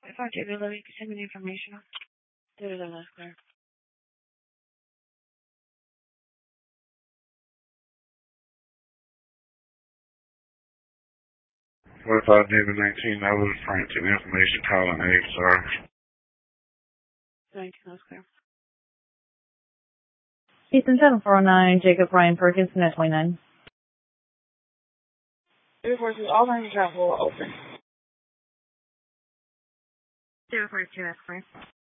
I found you. Let me send me the information. That's clear. What if I did the 19? I was referring to the information calling A, sorry. 19, that's clear. Houston 7409, Jacob Ryan Perkins, net 29. Forces, all lines of travel will open. 042, that's clear.